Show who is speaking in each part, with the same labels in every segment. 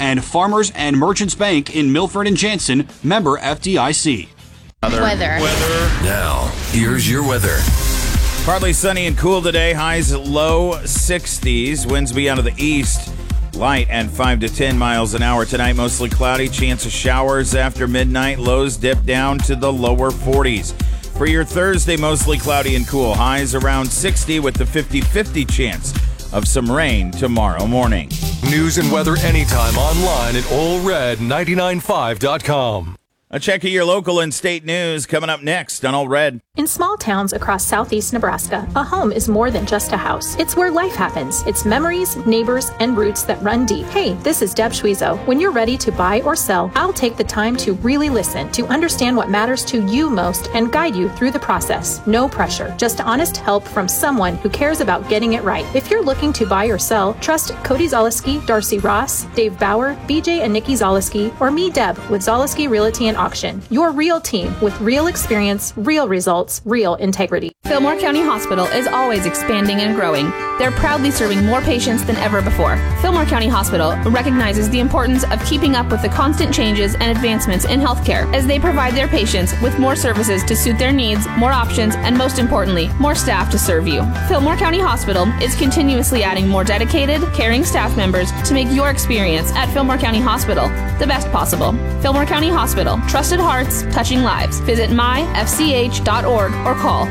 Speaker 1: and Farmers and Merchants Bank in Milford and Jansen, member FDIC.
Speaker 2: Weather.
Speaker 3: Now, here's your weather.
Speaker 4: Partly sunny and cool today. Highs low 60s. Winds be out of the east. Light at 5 to 10 miles an hour tonight. Mostly cloudy. Chance of showers after midnight. Lows dip down to the lower 40s. For your Thursday, mostly cloudy and cool. Highs around 60 with the 50-50 chance of some rain tomorrow morning.
Speaker 3: News and weather anytime online at allred995.com.
Speaker 4: A check of your local and state news coming up next on All Red.
Speaker 5: In small towns across southeast Nebraska, a home is more than just a house. It's where life happens. It's memories, neighbors, and roots that run deep. Hey, this is Deb Schwezo. When you're ready to buy or sell, I'll take the time to really listen, to understand what matters to you most, and guide you through the process. No pressure, just honest help from someone who cares about getting it right. If you're looking to buy or sell, trust Cody Zaleski, Darcy Ross, Dave Bauer, BJ and Nikki Zaleski, or me, Deb, with Zaleski Realty and Auction. Your real team with real experience, real results, real integrity.
Speaker 6: Fillmore County Hospital is always expanding and growing. They're proudly serving more patients than ever before. Fillmore County Hospital recognizes the importance of keeping up with the constant changes and advancements in healthcare as they provide their patients with more services to suit their needs, more options, and most importantly, more staff to serve you. Fillmore County Hospital is continuously adding more dedicated, caring staff members to make your experience at Fillmore County Hospital the best possible. Fillmore County Hospital, trusted hearts, touching lives. Visit myfch.org or call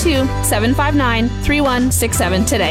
Speaker 6: 402-759-3167 today.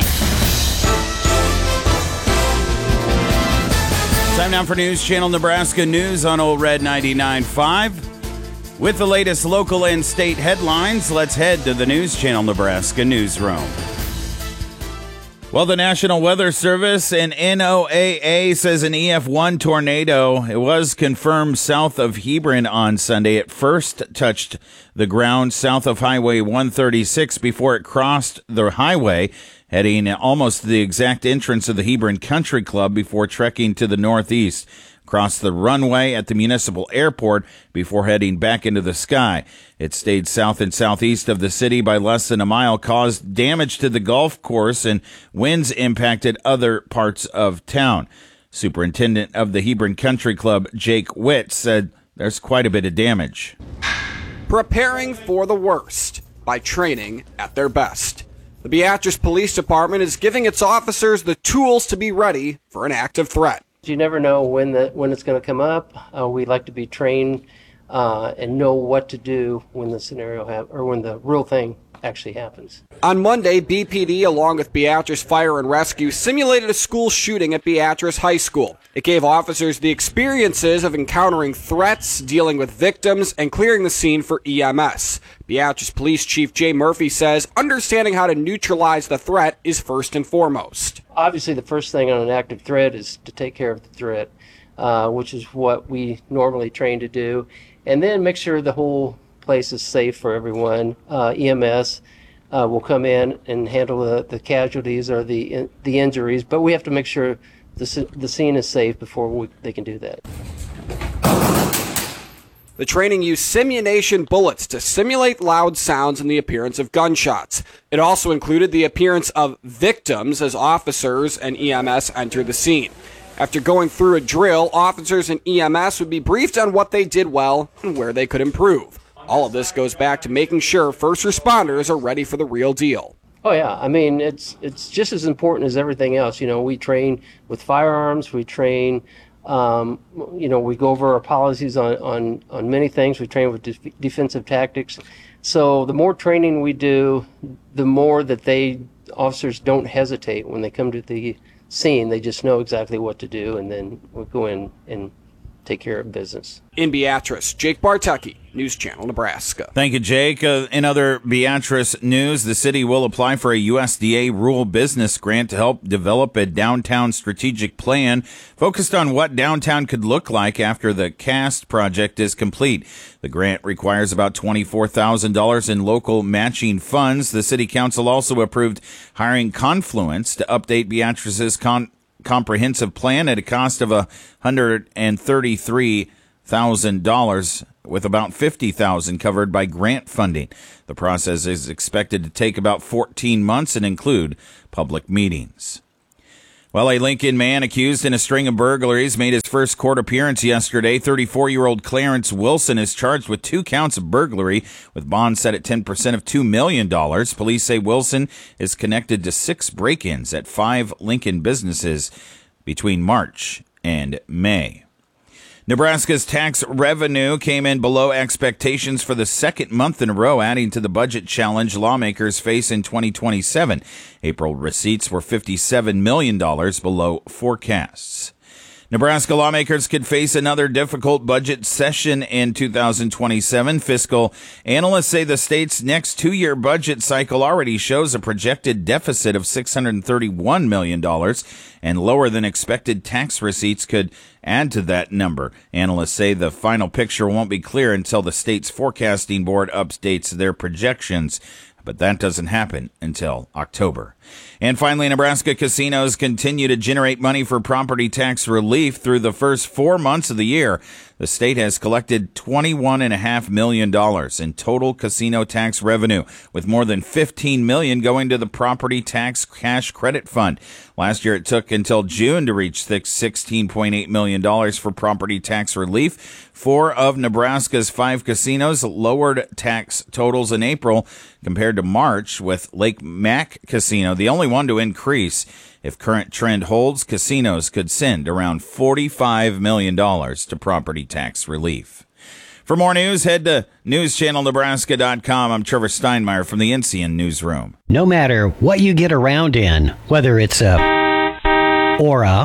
Speaker 4: Time now for News Channel Nebraska News on Old Red 99.5. With the latest local and state headlines, let's head to the News Channel Nebraska newsroom. Well, the National Weather Service and NOAA says an EF1 tornado, it was confirmed south of Hebron on Sunday. It first touched the ground south of Highway 136 before it crossed the highway, heading almost to the exact entrance of the Hebron Country Club before trekking to the northeast. Crossed the runway at the municipal airport before heading back into the sky. It stayed south and southeast of the city by less than a mile, caused damage to the golf course, and winds impacted other parts of town. Superintendent of the Hebron Country Club, Jake Witt, said there's quite a bit of damage.
Speaker 7: Preparing for the worst by training at their best. The Beatrice Police Department is giving its officers the tools to be ready for an active threat.
Speaker 8: You never know when it's going to come up. We like to be trained and know what to do when the scenario or when the real thing actually happens.
Speaker 7: On Monday, BPD, along with Beatrice Fire and Rescue, simulated a school shooting at Beatrice High School. It gave officers the experiences of encountering threats, dealing with victims, and clearing the scene for EMS. Beatrice Police Chief Jay Murphy says understanding how to neutralize the threat is first and foremost.
Speaker 8: Obviously, the first thing on an active threat is to take care of the threat, which is what we normally train to do, and then make sure the whole place is safe for everyone. EMS will come in and handle the casualties or the injuries, but we have to make sure the scene is safe before they can do that.
Speaker 7: The training used simulation bullets to simulate loud sounds and the appearance of gunshots. It also included the appearance of victims as officers and EMS entered the scene. After going through a drill, officers and EMS would be briefed on what they did well and where they could improve. All of this goes back to making sure first responders are ready for the real deal.
Speaker 8: Oh yeah, I mean it's just as important as everything else. You know, we train with firearms, we train, we go over our policies on many things. We train with defensive tactics. So the more training we do, the more that officers don't hesitate when they come to the scene. They just know exactly what to do, and then we go in and take care of business.
Speaker 7: In Beatrice, Jake Bartucki, News Channel Nebraska.
Speaker 4: Thank you, Jake. In other Beatrice news, the city will apply for a USDA rural business grant to help develop a downtown strategic plan focused on what downtown could look like after the CAST project is complete. The grant requires about $24,000 in local matching funds. The city council also approved hiring Confluence to update Beatrice's comprehensive plan at a cost of $133,000, with about $50,000 covered by grant funding. The process is expected to take about 14 months and include public meetings. Well, a Lincoln man accused in a string of burglaries made his first court appearance yesterday. 34-year-old Clarence Wilson is charged with 2 counts of burglary, with bond set at 10% of $2 million. Police say Wilson is connected to 6 break-ins at 5 Lincoln businesses between March and May. Nebraska's tax revenue came in below expectations for the second month in a row, adding to the budget challenge lawmakers face in 2027. April receipts were $57 million below forecasts. Nebraska lawmakers could face another difficult budget session in 2027. Fiscal analysts say the state's next 2-year budget cycle already shows a projected deficit of $631 million, and lower than expected tax receipts could add to that number. Analysts say the final picture won't be clear until the state's forecasting board updates their projections, but that doesn't happen until October. And finally, Nebraska casinos continue to generate money for property tax relief through the first 4 months of the year. The state has collected $21.5 million in total casino tax revenue, with more than $15 million going to the property tax cash credit fund. Last year, it took until June to reach $16.8 million for property tax relief. 4 of Nebraska's 5 casinos lowered tax totals in April compared to March, with Lake Mac Casino the only one to increase. If current trend holds, casinos could send around $45 million to property tax relief. For more news, head to newschannelnebraska.com. I'm Trevor Steinmeier from the NCN Newsroom.
Speaker 2: No matter what you get around in, whether it's a or a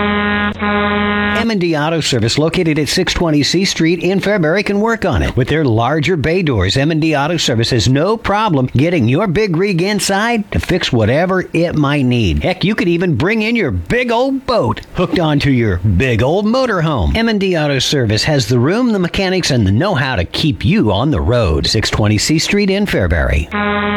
Speaker 2: M&D Auto Service, located at 620 C Street in Fairbury, can work on it. With their larger bay doors, M&D Auto Service has no problem getting your big rig inside to fix whatever it might need. Heck, you could even bring in your big old boat hooked onto your big old motorhome. M&D Auto Service has the room, the mechanics, and the know-how to keep you on the road. 620 C Street in Fairbury.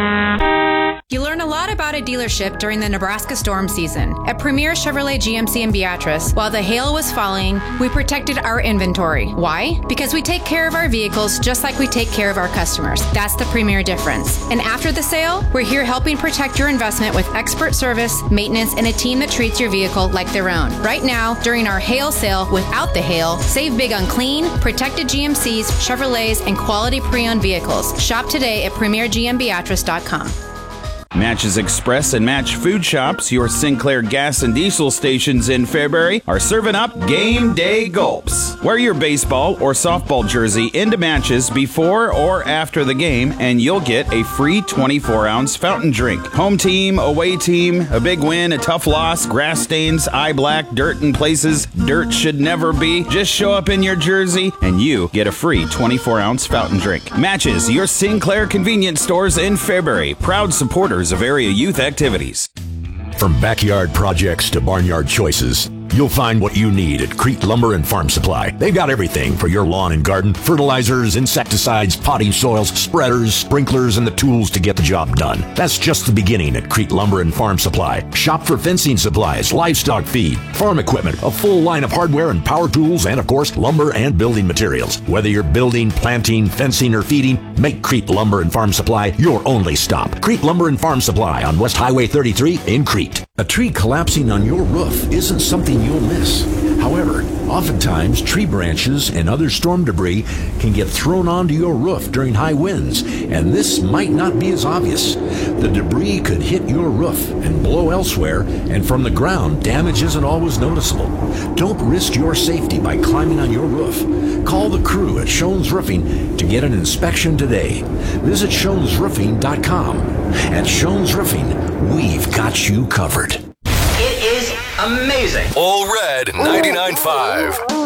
Speaker 9: You learn a lot about a dealership during the Nebraska storm season. At Premier Chevrolet GMC in Beatrice, while the hail was falling, we protected our inventory. Why? Because we take care of our vehicles just like we take care of our customers. That's the Premier difference. And after the sale, we're here helping protect your investment with expert service, maintenance, and a team that treats your vehicle like their own. Right now, during our hail sale without the hail, save big on clean, protected GMCs, Chevrolets, and quality pre-owned vehicles. Shop today at premiergmbeatrice.com.
Speaker 4: Matches Express and Match Food Shops, your Sinclair gas and diesel stations in Fairbury, are serving up game day gulps. Wear your baseball or softball jersey into Matches before or after the game, and you'll get a free 24-ounce fountain drink. Home team, away team, a big win, a tough loss, grass stains, eye black, dirt in places dirt should never be. Just show up in your jersey, and you get a free 24-ounce fountain drink. Matches, your Sinclair convenience stores in Fairbury, proud supporters of area youth activities.
Speaker 10: From backyard projects to barnyard choices, you'll find what you need at Crete Lumber and Farm Supply. They've got everything for your lawn and garden: fertilizers, insecticides, potting soils, spreaders, sprinklers, and the tools to get the job done. That's just the beginning at Crete Lumber and Farm Supply. Shop for fencing supplies, livestock feed, farm equipment, a full line of hardware and power tools, and of course, lumber and building materials. Whether you're building, planting, fencing, or feeding, make Crete Lumber and Farm Supply your only stop. Crete Lumber and Farm Supply on West Highway 33 in Crete. A tree collapsing on your roof isn't something you'll miss. However, oftentimes tree branches and other storm debris can get thrown onto your roof during high winds, and this might not be as obvious. The debris could hit your roof and blow elsewhere, and from the ground, damage isn't always noticeable. Don't risk your safety by climbing on your roof. Call the crew at Schoen's Roofing to get an inspection today. Visit SchoensRoofing.com. At Schoen's Roofing, we've got you covered.
Speaker 11: It is amazing.
Speaker 3: All Red 99.5.